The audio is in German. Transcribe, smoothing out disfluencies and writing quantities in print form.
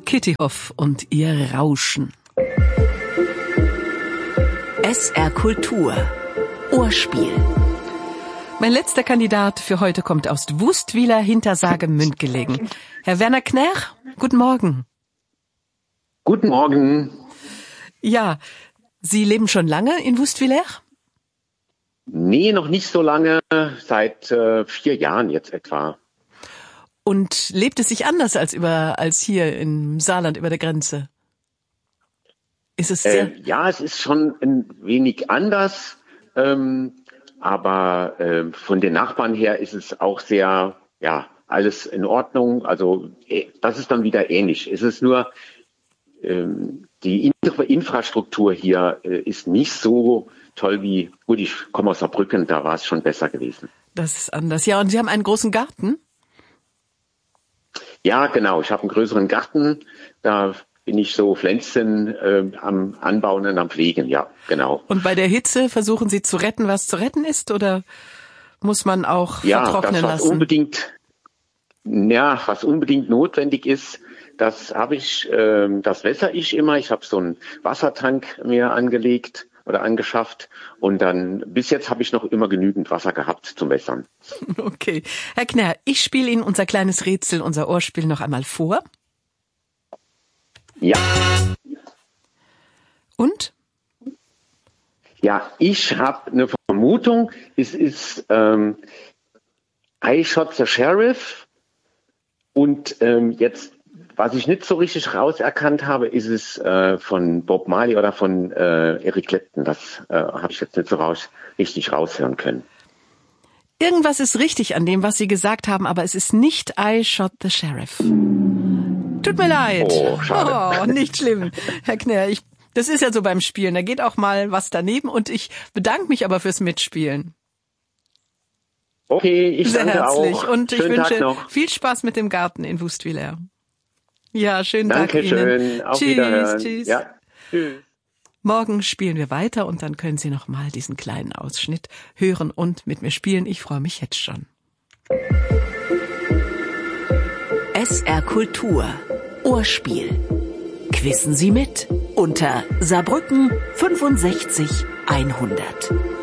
Kitty Hoff und ihr Rauschen. SR Kultur. Ohrspiel. Mein letzter Kandidat für heute kommt aus Wustwiler hinter Saargemünd gelegen. Herr Werner Knerr, guten Morgen. Guten Morgen. Ja, Sie leben schon lange in Wustwiler? Nee, noch nicht so lange, seit 4 Jahren jetzt etwa. Und lebt es sich anders als hier im Saarland über der Grenze? Ist es sehr... Ja, es ist schon ein wenig anders, aber von den Nachbarn her ist es auch sehr, ja, alles in Ordnung. Also das ist dann wieder ähnlich. Es ist nur, die Infrastruktur hier ist nicht so toll wie, gut, ich komme aus Saarbrücken, da war es schon besser gewesen. Das ist anders. Ja, und Sie haben einen großen Garten? Ja, genau. Ich habe einen größeren Garten. Da bin ich so Pflänzchen am Anbauen und am Pflegen. Ja, genau. Und bei der Hitze versuchen Sie zu retten, was zu retten ist? Oder muss man auch vertrocknen lassen? Was unbedingt notwendig ist, das wässer ich immer. Ich habe so einen Wassertank mir angelegt oder angeschafft. Und dann, bis jetzt habe ich noch immer genügend Wasser gehabt zum Wässern. Okay. Herr Knerr, ich spiele Ihnen unser kleines Rätsel, unser Ohrspiel noch einmal vor. Ja. Und? Ja, ich habe eine Vermutung. Es ist I Shot the Sheriff. Und jetzt, was ich nicht so richtig rauserkannt habe, ist es von Bob Marley oder von Eric Clapton. Das habe ich jetzt nicht so richtig raushören können. Irgendwas ist richtig an dem, was Sie gesagt haben, aber es ist nicht I Shot the Sheriff. Tut mir leid. Oh, schade. Oh, nicht schlimm. Herr Knerr, das ist ja so beim Spielen. Da geht auch mal was daneben und ich bedanke mich aber fürs Mitspielen. Okay, ich sehr danke herzlich. auch. Und ich schönen wünsche viel Spaß mit dem Garten in Wustwiler. Ja, schönen Tag Ihnen. Dankeschön. Auf Wiederhören. Tschüss. Ja, tschüss. Morgen spielen wir weiter und dann können Sie noch mal diesen kleinen Ausschnitt hören und mit mir spielen. Ich freue mich jetzt schon. SR Kultur. Ohrspiel. Quissen Sie mit unter Saarbrücken 65 100.